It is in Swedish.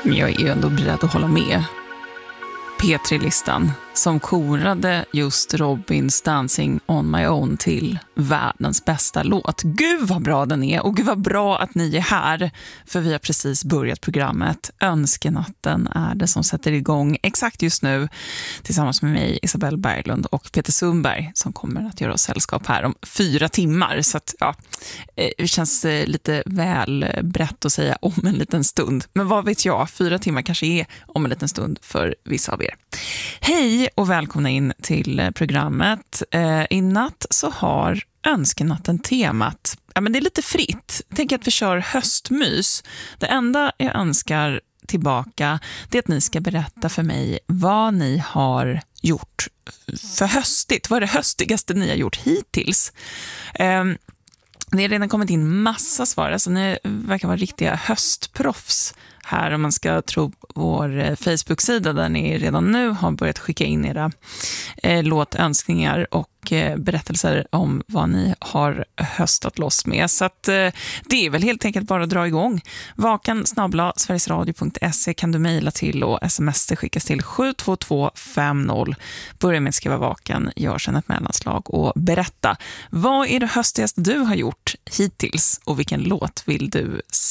Men jag är ju ändå beredd att hålla med. P3-listan som korade just Robins Dancing on my own till världens bästa låt. Gud vad bra den är, och gud vad bra att ni är här, för vi har precis börjat programmet. Önskenatten är det som sätter igång exakt just nu tillsammans med mig, Isabelle Berglund, och Peter Sundberg som kommer att göra oss sällskap här om 4 timmar. Så att, ja, det känns lite väl brett att säga om en liten stund. Men vad vet jag, 4 timmar kanske är om en liten stund för vissa av er. Hej och välkomna in till programmet. I natt så har Önskenatten temat. Ja, men det är lite fritt. Tänk att vi kör höstmys. Det enda jag önskar tillbaka, det är att ni ska berätta för mig vad ni har gjort för höstigt. Vad är det höstigaste ni har gjort hittills? Det har redan kommit in massa svar. Alltså, ni verkar vara riktiga höstproffs här, om man ska tro vår Facebook-sida där ni redan nu har börjat skicka in era låtönskningar och berättelser om vad ni har höstat loss med. Så att det är väl helt enkelt bara att dra igång. vakan@sverigesradio.se kan du mejla till, och sms skickas till 72250. Börja med att skriva vakan, gör sedan ett mellanslag och berätta. Vad är det höstigaste du har gjort hittills och vilken låt vill du